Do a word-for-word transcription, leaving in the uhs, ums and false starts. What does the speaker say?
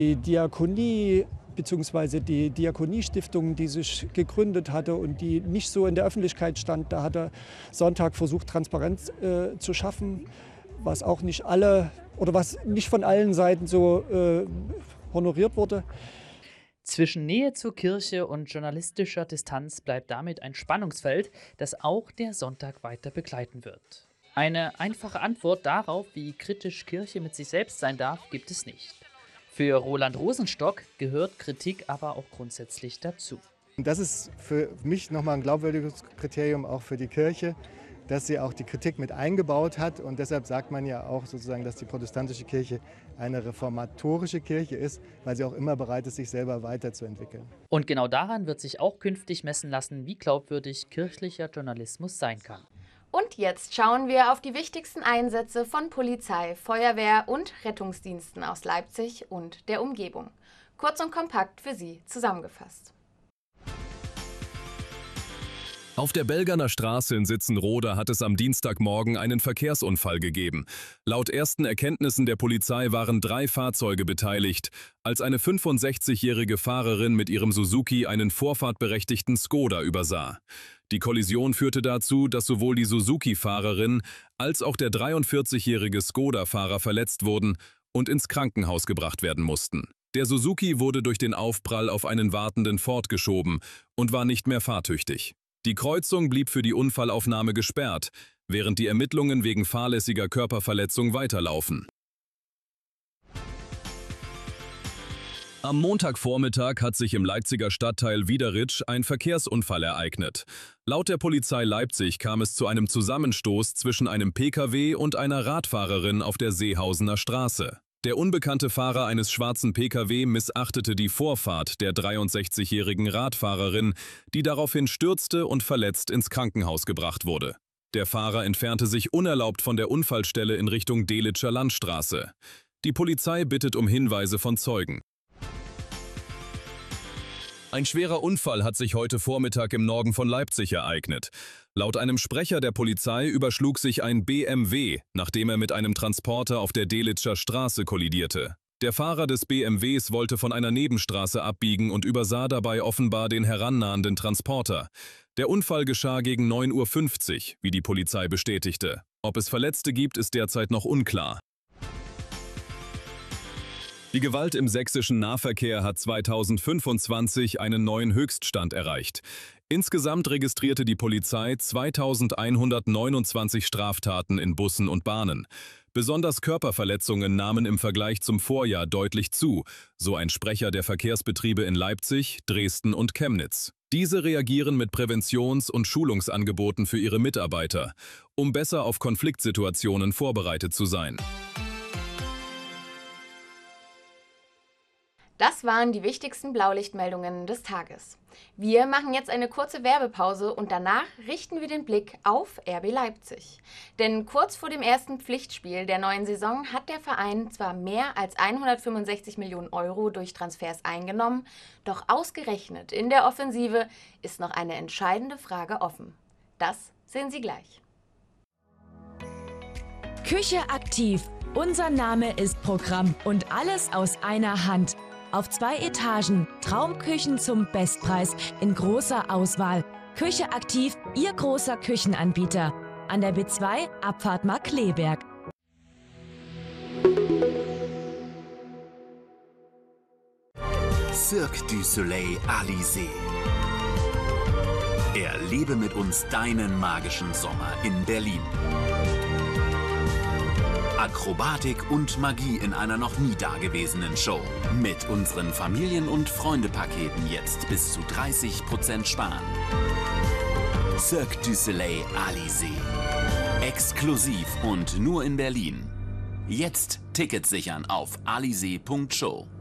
Die Diakonie bzw. die Diakoniestiftung, die sich gegründet hatte und die nicht so in der Öffentlichkeit stand, da hat der Sonntag versucht, Transparenz äh, zu schaffen, was auch nicht alle oder was nicht von allen Seiten so äh, honoriert wurde. Zwischen Nähe zur Kirche und journalistischer Distanz bleibt damit ein Spannungsfeld, das auch der Sonntag weiter begleiten wird. Eine einfache Antwort darauf, wie kritisch Kirche mit sich selbst sein darf, gibt es nicht. Für Roland Rosenstock gehört Kritik aber auch grundsätzlich dazu. Das ist für mich nochmal ein glaubwürdiges Kriterium auch für die Kirche, dass sie auch die Kritik mit eingebaut hat. Und deshalb sagt man ja auch sozusagen, dass die protestantische Kirche eine reformatorische Kirche ist, weil sie auch immer bereit ist, sich selber weiterzuentwickeln. Und genau daran wird sich auch künftig messen lassen, wie glaubwürdig kirchlicher Journalismus sein kann. Und jetzt schauen wir auf die wichtigsten Einsätze von Polizei, Feuerwehr und Rettungsdiensten aus Leipzig und der Umgebung. Kurz und kompakt für Sie zusammengefasst. Auf der Belgerner Straße in Sitzenroda hat es am Dienstagmorgen einen Verkehrsunfall gegeben. Laut ersten Erkenntnissen der Polizei waren drei Fahrzeuge beteiligt, als eine fünfundsechzigjährige Fahrerin mit ihrem Suzuki einen vorfahrtberechtigten Skoda übersah. Die Kollision führte dazu, dass sowohl die Suzuki-Fahrerin als auch der dreiundvierzigjährige Skoda-Fahrer verletzt wurden und ins Krankenhaus gebracht werden mussten. Der Suzuki wurde durch den Aufprall auf einen wartenden Ford geschoben und war nicht mehr fahrtüchtig. Die Kreuzung blieb für die Unfallaufnahme gesperrt, während die Ermittlungen wegen fahrlässiger Körperverletzung weiterlaufen. Am Montagvormittag hat sich im Leipziger Stadtteil Wiederitsch ein Verkehrsunfall ereignet. Laut der Polizei Leipzig kam es zu einem Zusammenstoß zwischen einem P K W und einer Radfahrerin auf der Seehausener Straße. Der unbekannte Fahrer eines schwarzen P K W missachtete die Vorfahrt der dreiundsechzigjährigen Radfahrerin, die daraufhin stürzte und verletzt ins Krankenhaus gebracht wurde. Der Fahrer entfernte sich unerlaubt von der Unfallstelle in Richtung Delitscher Landstraße. Die Polizei bittet um Hinweise von Zeugen. Ein schwerer Unfall hat sich heute Vormittag im Norden von Leipzig ereignet. Laut einem Sprecher der Polizei überschlug sich ein B M W, nachdem er mit einem Transporter auf der Delitscher Straße kollidierte. Der Fahrer des B M Ws wollte von einer Nebenstraße abbiegen und übersah dabei offenbar den herannahenden Transporter. Der Unfall geschah gegen neun Uhr fünfzig, wie die Polizei bestätigte. Ob es Verletzte gibt, ist derzeit noch unklar. Die Gewalt im sächsischen Nahverkehr hat zweitausendfünfundzwanzig einen neuen Höchststand erreicht. Insgesamt registrierte die Polizei zweitausendeinhundertneunundzwanzig Straftaten in Bussen und Bahnen. Besonders Körperverletzungen nahmen im Vergleich zum Vorjahr deutlich zu, so ein Sprecher der Verkehrsbetriebe in Leipzig, Dresden und Chemnitz. Diese reagieren mit Präventions- und Schulungsangeboten für ihre Mitarbeiter, um besser auf Konfliktsituationen vorbereitet zu sein. Das waren die wichtigsten Blaulichtmeldungen des Tages. Wir machen jetzt eine kurze Werbepause und danach richten wir den Blick auf R B Leipzig. Denn kurz vor dem ersten Pflichtspiel der neuen Saison hat der Verein zwar mehr als hundertfünfundsechzig Millionen Euro durch Transfers eingenommen, doch ausgerechnet in der Offensive ist noch eine entscheidende Frage offen. Das sehen Sie gleich. Küche aktiv. Unser Name ist Programm und alles aus einer Hand. Auf zwei Etagen, Traumküchen zum Bestpreis in großer Auswahl. Küche aktiv, Ihr großer Küchenanbieter. An der B zwei, Abfahrt Markkleeberg. Cirque du Soleil Alizé. Erlebe mit uns deinen magischen Sommer in Berlin. Akrobatik und Magie in einer noch nie dagewesenen Show. Mit unseren Familien- und Freunde-Paketen jetzt bis zu dreißig Prozent sparen. Cirque du Soleil Alizé. Exklusiv und nur in Berlin. Jetzt Tickets sichern auf alizé punkt show.